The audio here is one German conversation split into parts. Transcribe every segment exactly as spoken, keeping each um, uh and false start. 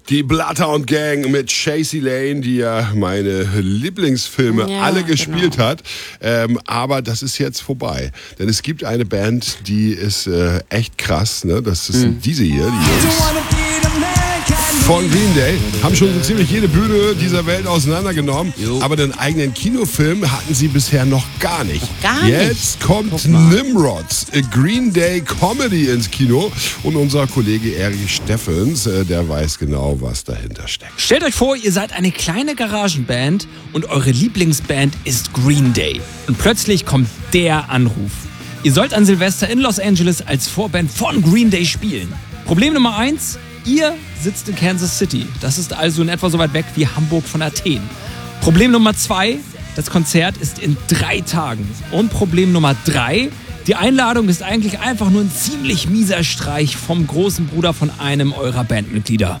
Die Bloodhound Gang mit Chasey Lane, die ja meine Lieblingsfilme ja, alle gespielt genau. hat. Ähm, aber das ist jetzt vorbei. Denn es gibt eine Band, die ist äh, echt krass. Ne? Das ist mhm. diese hier, die Jungs von Green Day. Haben schon so ziemlich jede Bühne dieser Welt auseinandergenommen. Jo. Aber den eigenen Kinofilm hatten sie bisher noch gar nicht. Gar nicht. Jetzt kommt Nimrods, a Green Day Comedy ins Kino. Und unser Kollege Erich Steffens, äh, der weiß genau, was dahinter steckt. Stellt euch vor, ihr seid eine kleine Garagenband und eure Lieblingsband ist Green Day. Und plötzlich kommt der Anruf. Ihr sollt an Silvester in Los Angeles als Vorband von Green Day spielen. Problem Nummer eins, ihr sitzt in Kansas City. Das ist also in etwa so weit weg wie Hamburg von Athen. Problem Nummer zwei, das Konzert ist in drei Tagen. Und Problem Nummer drei, die Einladung ist eigentlich einfach nur ein ziemlich mieser Streich vom großen Bruder von einem eurer Bandmitglieder.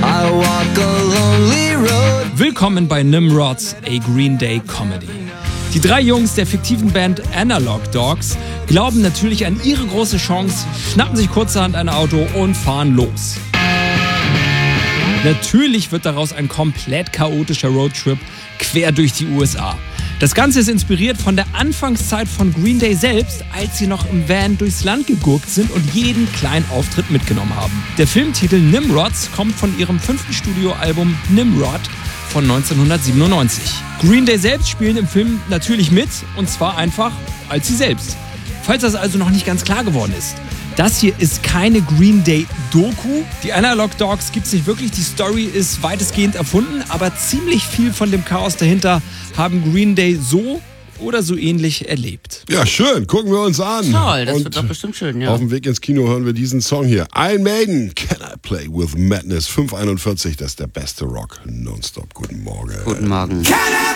Willkommen bei Nimrods, a Green Day Comedy. Die drei Jungs der fiktiven Band Analog Dogs glauben natürlich an ihre große Chance, schnappen sich kurzerhand ein Auto und fahren los. Natürlich wird daraus ein komplett chaotischer Roadtrip quer durch die U S A. Das Ganze ist inspiriert von der Anfangszeit von Green Day selbst, als sie noch im Van durchs Land gegurkt sind und jeden kleinen Auftritt mitgenommen haben. Der Filmtitel Nimrods kommt von ihrem fünften Studioalbum Nimrod von neunzehnhundertsiebenundneunzig. Green Day selbst spielen im Film natürlich mit, und zwar einfach als sie selbst. Falls das also noch nicht ganz klar geworden ist. Das hier ist keine Green Day-Doku. Die Analog Dogs gibt es nicht wirklich. Die Story ist weitestgehend erfunden, aber ziemlich viel von dem Chaos dahinter haben Green Day so oder so ähnlich erlebt. Ja, schön. Gucken wir uns an. Toll, das Und wird doch bestimmt schön, ja. Auf dem Weg ins Kino hören wir diesen Song hier. Iron Maiden, Can I Play With Madness? fünf einundvierzig, das ist der beste Rock. Nonstop. Guten Morgen. Guten Morgen.